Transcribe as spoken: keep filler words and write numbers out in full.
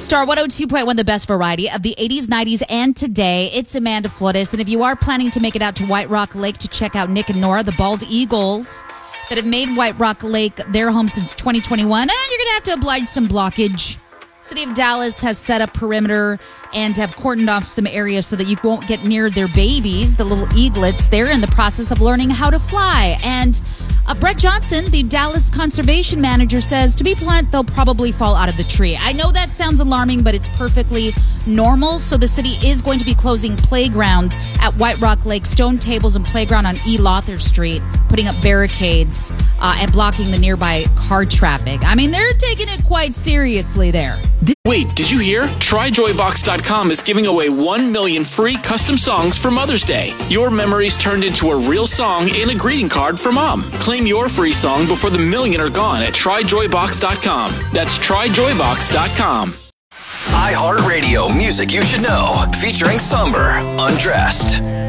Star one oh two point one, the best variety of the eighties, nineties, and today. It's Amanda Flores. And if you are planning to make it out to White Rock Lake to check out Nick and Nora, the Bald Eagles, that have made White Rock Lake their home since twenty twenty-one, and you're going to have to oblige some blockage. City of Dallas has set up perimeter and have cordoned off some areas so that you won't get near their babies, the little eaglets. They're in the process of learning how to fly. And uh, Brett Johnson, the Dallas conservation manager, says, to be blunt, they'll probably fall out of the tree. I know that sounds alarming, but it's perfectly normal. So the city is going to be closing playgrounds at White Rock Lake, Stone Tables and Playground on E. Lother Street, putting up barricades uh, and blocking the nearby car traffic. I mean, they're taking it quite seriously there. Wait, did you hear? Try Joy Box dot com is giving away one million free custom songs for Mother's Day. Your memories turned into a real song and a greeting card for Mom. Claim your free song before the million are gone at Try Joy Box dot com. That's Try Joy Box dot com. iHeartRadio Music You Should Know, featuring Somber, Undressed.